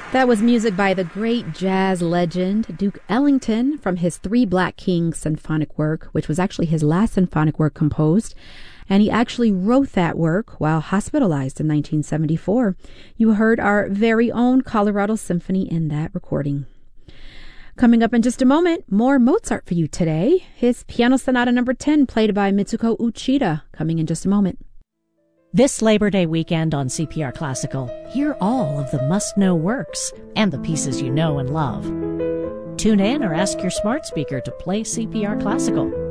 That was music by the great jazz legend Duke Ellington from his Three Black Kings symphonic work, which was actually his last symphonic work composed. And he actually wrote that work while hospitalized in 1974. You heard our very own Colorado Symphony in that recording. Coming up in just a moment, more Mozart for you today. His Piano Sonata No. 10, played by Mitsuko Uchida, coming in just a moment. This Labor Day weekend on CPR Classical, hear all of the must-know works and the pieces you know and love. Tune in or ask your smart speaker to play CPR Classical.